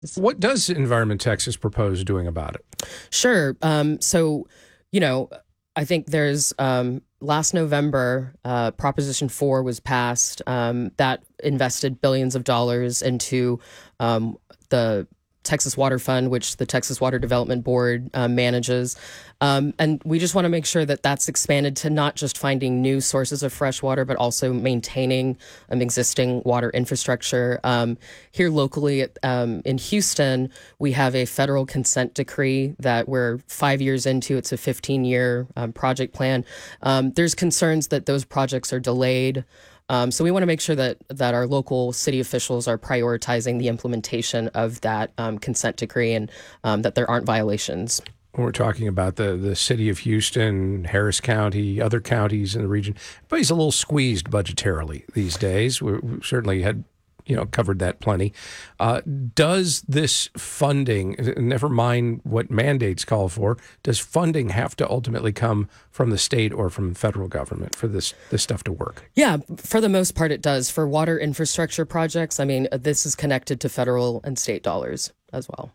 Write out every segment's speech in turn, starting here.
What does Environment Texas propose doing about it? Sure. I think there's last November, Proposition 4 was passed that invested billions of dollars into the Texas Water Fund, which the Texas Water Development Board manages. And we just want to make sure that that's expanded to not just finding new sources of fresh water, but also maintaining existing water infrastructure. Here locally in Houston, we have a federal consent decree that we're 5 years into. It's a 15-year project plan. There's concerns that those projects are delayed. So we want to make sure that our local city officials are prioritizing the implementation of that consent decree and that there aren't violations. We're talking about the city of Houston, Harris County, other counties in the region. Everybody's a little squeezed budgetarily these days. We certainly had covered that plenty. Does this funding, never mind what mandates call for, does funding have to ultimately come from the state or from the federal government for this stuff to work? Yeah, for the most part it does. For water infrastructure projects, this is connected to federal and state dollars as well.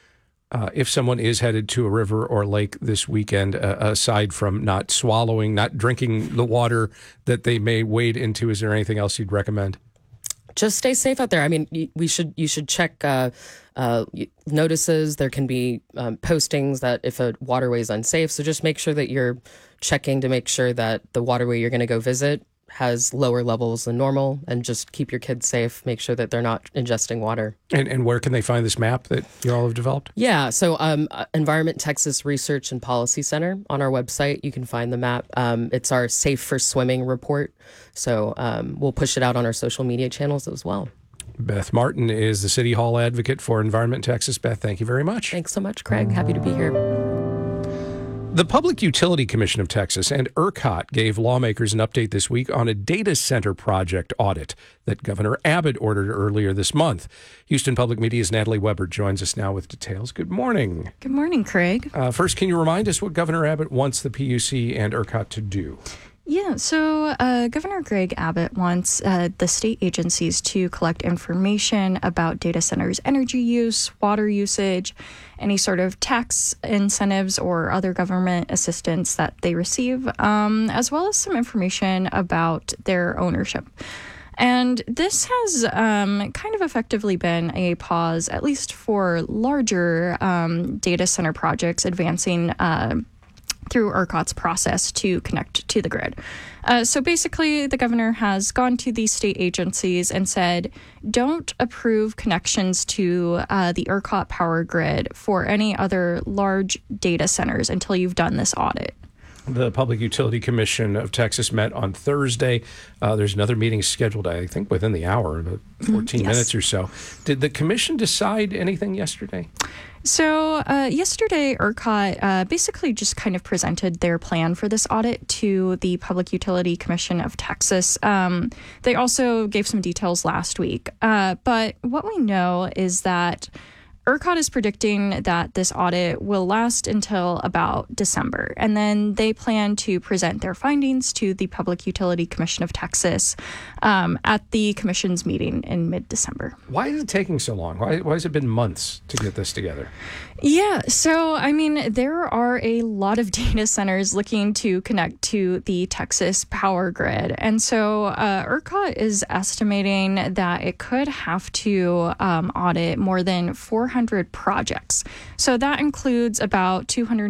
If someone is headed to a river or lake this weekend, aside from not drinking the water that they may wade into, is there anything else you'd recommend? Just stay safe out there. You should check notices. There can be postings that if a waterway is unsafe. So just make sure that you're checking to make sure that the waterway you're going to go visit has lower levels than normal, and just keep your kids safe. Make sure that they're not ingesting water. And where can they find this map that you all have developed? Yeah, so Environment Texas Research and Policy Center on our website. You can find the map. It's our Safe for Swimming report. So we'll push it out on our social media channels as well. Beth Martin is the City Hall advocate for Environment Texas. Beth, thank you very much. Thanks so much, Craig. Happy to be here. The Public Utility Commission of Texas and ERCOT gave lawmakers an update this week on a data center project audit that Governor Abbott ordered earlier this month. Houston Public Media's Natalie Weber joins us now with details. Good morning. Good morning, Craig. First, can you remind us what Governor Abbott wants the PUC and ERCOT to do? Yeah, so Governor Greg Abbott wants the state agencies to collect information about data centers' energy use, water usage, any sort of tax incentives or other government assistance that they receive, as well as some information about their ownership. And this has kind of effectively been a pause, at least for larger data center projects advancing through ERCOT's process to connect to the grid. So basically, the governor has gone to these state agencies and said, don't approve connections to the ERCOT power grid for any other large data centers until you've done this audit. The Public Utility Commission of Texas met on Thursday. There's another meeting scheduled, I think, within the hour, about 14 minutes or so. Did the commission decide anything yesterday? So yesterday, ERCOT basically just kind of presented their plan for this audit to the Public Utility Commission of Texas. They also gave some details last week. But what we know is that ERCOT is predicting that this audit will last until about December, and then they plan to present their findings to the Public Utility Commission of Texas at the commission's meeting in mid-December. Why is it taking so long? Why has it been months to get this together? Yeah, so there are a lot of data centers looking to connect to the Texas power grid, and so ERCOT is estimating that it could have to audit more than 400 projects. So that includes about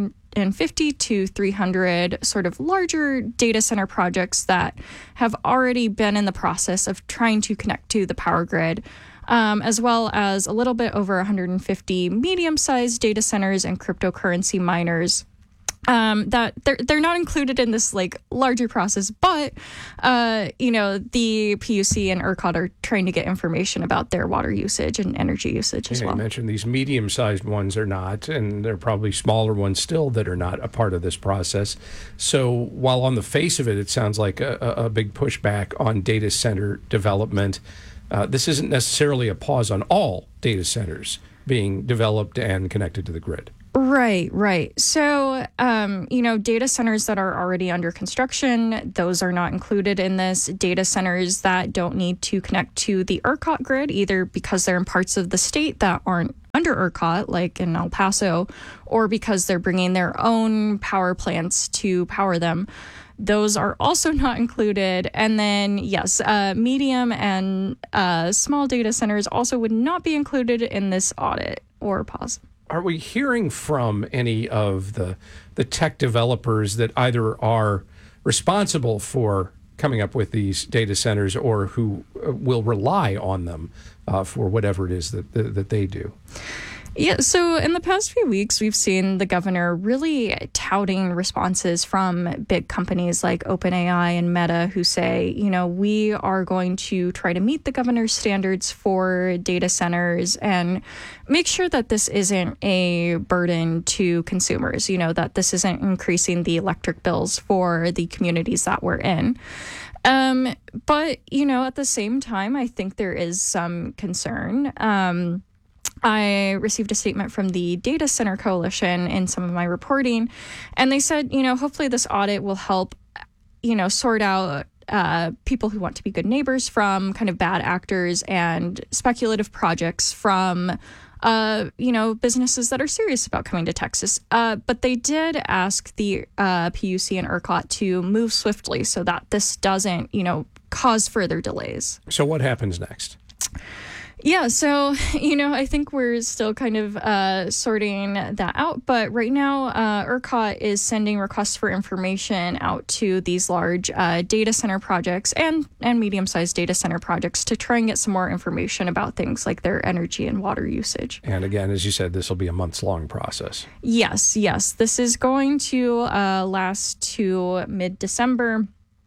250 to 300 sort of larger data center projects that have already been in the process of trying to connect to the power grid, as well as a little bit over 150 medium-sized data centers and cryptocurrency miners. That they're not included in this larger process, but the PUC and ERCOT are trying to get information about their water usage and energy usage as well. You mentioned these medium-sized ones are not, and there are probably smaller ones still that are not a part of this process. So while on the face of it, it sounds like a big pushback on data center development, this isn't necessarily a pause on all data centers being developed and connected to the grid. Right. So, data centers that are already under construction, those are not included in this. Data centers that don't need to connect to the ERCOT grid, either because they're in parts of the state that aren't under ERCOT, like in El Paso, or because they're bringing their own power plants to power them. Those are also not included. And then, yes, medium and small data centers also would not be included in this audit or pause. Are we hearing from any of the tech developers that either are responsible for coming up with these data centers or who will rely on them for whatever it is that they do? Yeah, so in the past few weeks, we've seen the governor really touting responses from big companies like OpenAI and Meta who say, we are going to try to meet the governor's standards for data centers and make sure that this isn't a burden to consumers, that this isn't increasing the electric bills for the communities that we're in. But, at the same time, I think there is some concern. I received a statement from the Data Center Coalition in some of my reporting, and they said, hopefully this audit will help, sort out people who want to be good neighbors from kind of bad actors and speculative projects from, businesses that are serious about coming to Texas. But they did ask the PUC and ERCOT to move swiftly so that this doesn't, cause further delays. So what happens next? Yeah, so, I think we're still kind of sorting that out. But right now, ERCOT is sending requests for information out to these large data center projects and medium-sized data center projects to try and get some more information about things like their energy and water usage. And again, as you said, this will be a months-long process. Yes. This is going to last to mid-December.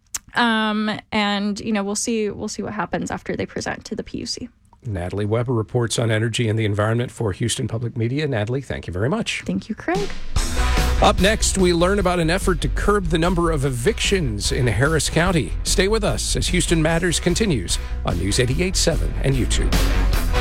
And, we'll see what happens after they present to the PUC. Natalie Weber reports on energy and the environment for Houston Public Media. Natalie, thank you very much. Thank you, Craig. Up next, we learn about an effort to curb the number of evictions in Harris County. Stay with us as Houston Matters continues on News 88.7 and YouTube.